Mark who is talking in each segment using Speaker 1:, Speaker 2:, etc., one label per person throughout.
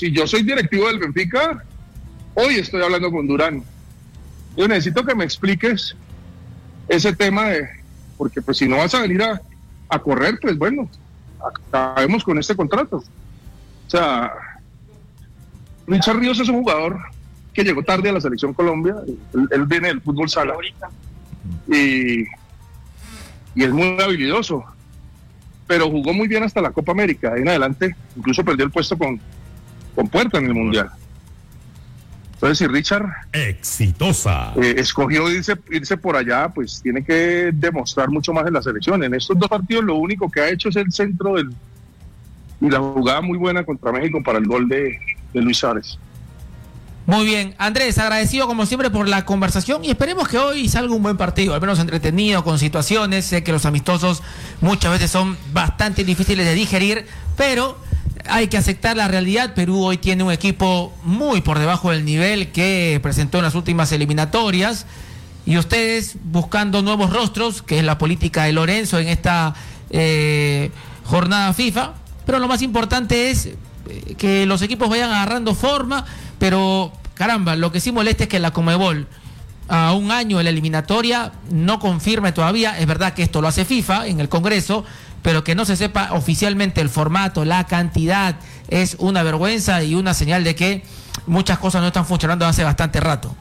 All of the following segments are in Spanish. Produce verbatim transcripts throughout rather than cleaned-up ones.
Speaker 1: si yo soy directivo del Benfica, hoy estoy hablando con Durán. Yo necesito que me expliques ese tema de, porque pues si no vas a venir a, a correr, pues bueno, acabemos con este contrato. O sea, Richard Ríos es un jugador que llegó tarde a la selección Colombia, él, él viene del fútbol sala y, y es muy habilidoso, pero jugó muy bien hasta la Copa América, de ahí en adelante incluso perdió el puesto con, con Puerta en el Mundial. Entonces, si Richard
Speaker 2: exitosa
Speaker 1: eh, escogió irse, irse por allá, pues tiene que demostrar mucho más en la selección. En estos dos partidos lo único que ha hecho es el centro del y la jugada muy buena contra México para el gol de, de Luis Suárez.
Speaker 3: Muy bien, Andrés, agradecido como siempre por la conversación y esperemos que hoy salga un buen partido, al menos entretenido, con situaciones. Sé que los amistosos muchas veces son bastante difíciles de digerir, pero hay que aceptar la realidad. Perú hoy tiene un equipo muy por debajo del nivel que presentó en las últimas eliminatorias y ustedes buscando nuevos rostros, que es la política de Lorenzo en esta eh, jornada FIFA, pero lo más importante es que los equipos vayan agarrando forma, pero caramba, lo que sí molesta es que la Conmebol a un año de la eliminatoria no confirme todavía. Es verdad que esto lo hace FIFA en el Congreso, pero que no se sepa oficialmente el formato, la cantidad, es una vergüenza y una señal de que muchas cosas no están funcionando hace bastante rato.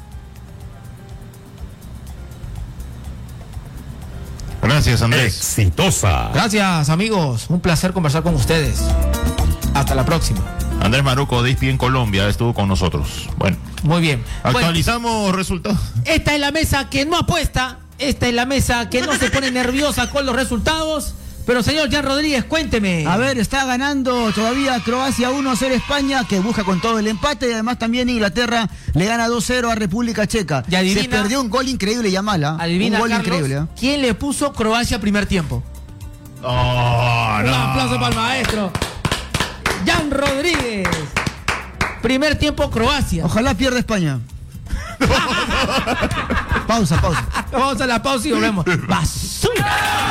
Speaker 2: Gracias, Andrés. Exitosa.
Speaker 3: Gracias, amigos. Un placer conversar con ustedes. Hasta la próxima.
Speaker 2: Andrés Maruco de I S P I en Colombia estuvo con nosotros. Bueno.
Speaker 3: Muy bien.
Speaker 2: Actualizamos bueno, resultados.
Speaker 3: Esta es la mesa que no apuesta. Esta es la mesa que no se pone nerviosa con los resultados. Pero señor Jan Rodríguez, cuénteme.
Speaker 4: A ver, está ganando todavía Croacia uno a cero España, que busca con todo el empate, y además también Inglaterra le gana dos cero a República Checa.
Speaker 3: Y adivina,
Speaker 4: se perdió un gol increíble, Yamala.
Speaker 3: Adivina,
Speaker 4: un gol
Speaker 3: Carlos,
Speaker 4: increíble. ¿eh?
Speaker 3: ¿Quién le puso Croacia primer tiempo?
Speaker 2: Oh,
Speaker 3: un
Speaker 2: no.
Speaker 3: aplauso para el maestro Jan Rodríguez. Primer tiempo Croacia.
Speaker 4: Ojalá pierda España. pausa, pausa.
Speaker 3: Vamos a la pausa y volvemos. Basura.